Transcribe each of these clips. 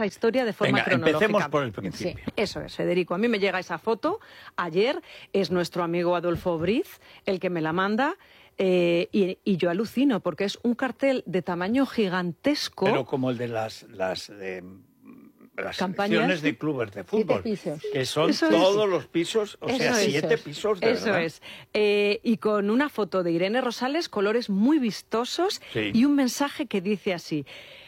esta historia de forma cronológica. Empecemos por el principio. Sí, eso es, Federico. A mí me llega esa foto ayer, es nuestro amigo Adolfo Briz el que me la manda. Y yo alucino, porque es un cartel de tamaño gigantesco. Pero como el de las secciones de clubes de fútbol, que son todos los pisos, o sea, 7 pisos de Eso verdad. es. Y con una foto de Irene Rosales, colores muy vistosos, y un mensaje que dice así.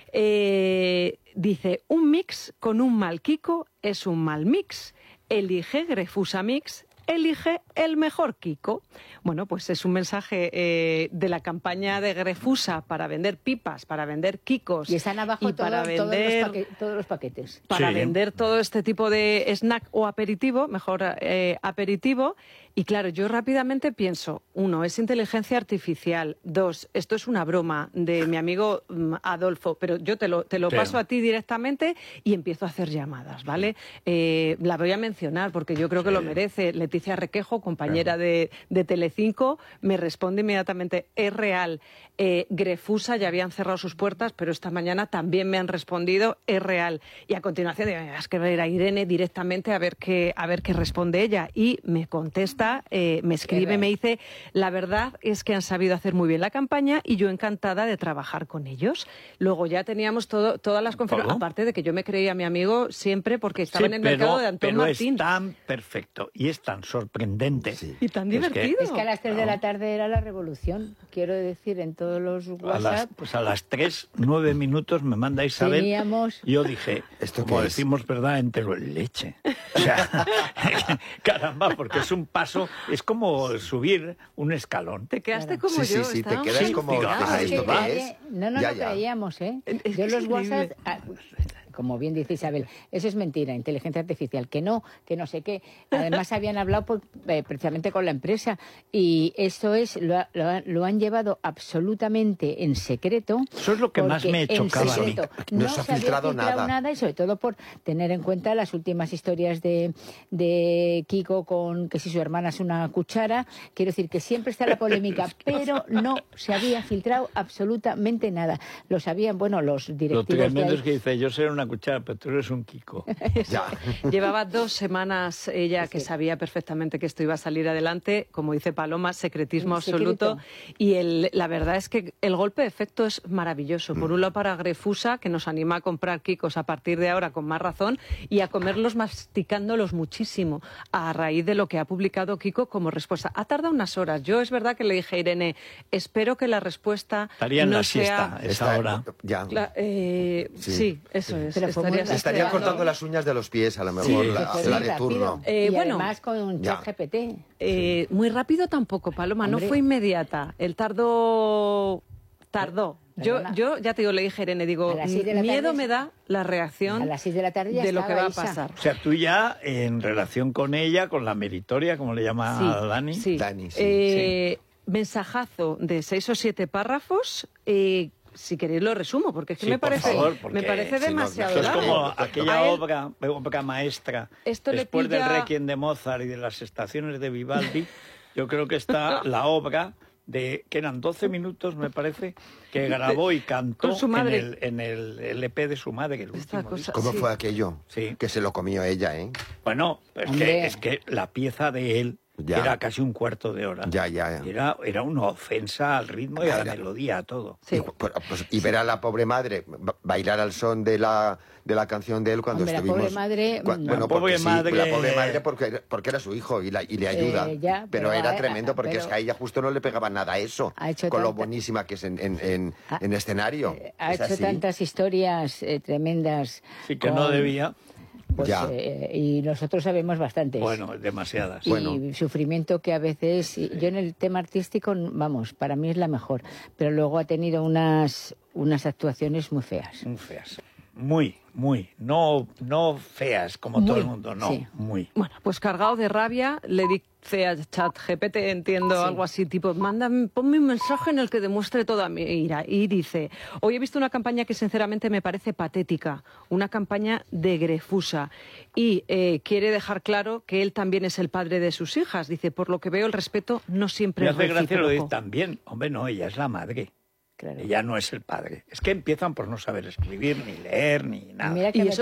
Dice, un mix con un mal Kiko es un mal mix. Elige Grefusa Mix. Elige el mejor Kiko. Bueno, pues es un mensaje de la campaña de Grefusa para vender pipas, para vender Kikos. Y están abajo y para vender todos los paquetes. Para vender todo este tipo de snack o aperitivo, mejor aperitivo. Y claro, yo rápidamente pienso, 1, es inteligencia artificial. 2, esto es una broma de mi amigo Adolfo, pero yo te lo paso a ti directamente y empiezo a hacer llamadas, ¿vale? La voy a mencionar porque yo creo que lo merece. Leticia Requejo, compañera de Telecinco, me responde inmediatamente, es real. Grefusa ya habían cerrado sus puertas, pero esta mañana también me han respondido, es real. Y a continuación digo, es que ver a Irene directamente a ver qué responde ella. Y me contesta, me escribe, me dice, la verdad es que han sabido hacer muy bien la campaña y yo encantada de trabajar con ellos. Luego ya teníamos todas las confirmaciones, aparte de que yo me creía a mi amigo siempre porque estaba en el mercado de Antón Martín. Pero es tan perfecto y es tan sorprendente. Y tan divertido. Es que a las 3 de la tarde era la revolución, quiero decir, en todos los WhatsApp. A las 3:09 me manda Isabel. Yo dije, como decimos, ¿verdad? Entero en leche. O sea, caramba, porque es un paso, es como subir un escalón. Te quedaste como yo. Sí, te quedas como... No nos lo creíamos, ¿eh? Yo los WhatsApp... Como bien dice Isabel, eso es mentira, inteligencia artificial, que no sé qué. Además habían hablado precisamente con la empresa y eso es lo han llevado absolutamente en secreto. Eso es lo que más me chocaba a mí. No se había filtrado nada y sobre todo por tener en cuenta las últimas historias de Kiko con que si su hermana es una cuchara. Quiero decir que siempre está la polémica, pero no se había filtrado absolutamente nada. Lo sabían, bueno, los directivos. Lo tremendo es que dice, yo soy una cuchara, pero tú eres un Kiko. Llevaba 2 semanas ella que sabía perfectamente que esto iba a salir adelante, como dice Paloma, secretismo absoluto. Y la verdad es que el golpe de efecto es maravilloso. Por un lado para Grefusa, que nos anima a comprar Kikos a partir de ahora con más razón y a comerlos masticándolos muchísimo a raíz de lo que ha publicado Kiko como respuesta. Ha tardado unas horas. Yo es verdad que le dije a Irene, espero que la respuesta estaría en no la sea... siesta, esa hora. Sí, eso es. Estarían cortando las uñas de los pies, a lo mejor, la de turno. Y además con un ChatGPT. Muy rápido tampoco, Paloma, no fue inmediata. El tardó. Yo ya te digo, le dije a Irene, digo, miedo me da la reacción a las 6 de la tarde de lo que va a pasar. O sea, tú ya en relación con ella, con la meritoria, como le llama Dani. Sí. Mensajazo de 6 o 7 párrafos. Si queréis lo resumo, porque es que me parece demasiado largo. Es como aquella obra maestra, después del Requiem de Mozart y de las estaciones de Vivaldi, yo creo que está la obra que eran 12 minutos, me parece, que grabó y cantó en el LP de su madre. ¿Cómo fue aquello? Que se lo comió ella, ¿eh? Bueno, es que la pieza de él era casi un cuarto de hora. Era una ofensa al ritmo y a la melodía, a todo. Y ver a la pobre madre bailar al son de la canción de él cuando estuvimos... La pobre madre... la pobre madre porque era su hijo y le ayuda. Pero era tremendo porque es que a ella justo no le pegaba nada a eso, con lo buenísima que es en escenario. Ha hecho tantas historias tremendas. Sí, que no debía... y nosotros sabemos bastantes. Bueno, demasiadas. Y sufrimiento que a veces... Yo en el tema artístico, vamos, para mí es la mejor. Pero luego ha tenido unas actuaciones muy feas. Muy feas. Muy. No feas como todo el mundo, muy. Bueno, pues cargado de rabia, le dice a ChatGPT, entiendo, algo así, tipo, ponme un mensaje en el que demuestre toda mi ira. Y dice, hoy he visto una campaña que sinceramente me parece patética, una campaña de Grefusa. Y quiere dejar claro que él también es el padre de sus hijas. Dice, por lo que veo, el respeto no siempre es recíproco. Me hace gracia lo de también. Hombre, no, ella es la madre. Ella no es el padre. Es que empiezan por no saber escribir, ni leer, ni nada. Y eso